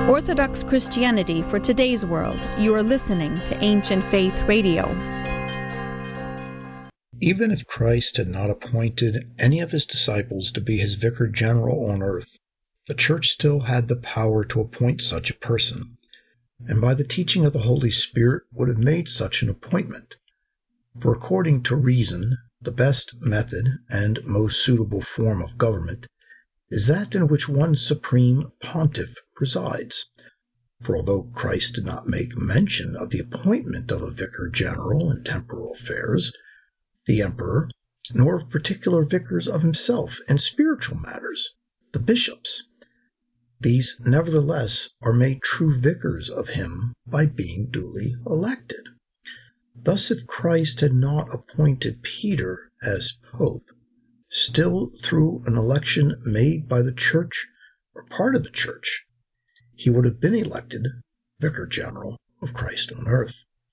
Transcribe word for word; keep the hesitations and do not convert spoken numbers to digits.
Orthodox Christianity for today's world. You are listening to Ancient Faith Radio. Even if Christ had not appointed any of his disciples to be his vicar general on earth, the Church still had the power to appoint such a person, and by the teaching of the Holy Spirit would have made such an appointment. For according to reason, the best method and most suitable form of government is that in which one supreme pontiff presides. For although Christ did not make mention of the appointment of a vicar general in temporal affairs, the emperor, nor of particular vicars of himself in spiritual matters, the bishops, these nevertheless are made true vicars of him by being duly elected. Thus, if Christ had not appointed Peter as pope, still through an election made by the Church or part of the Church, he would have been elected vicar general of Christ on earth.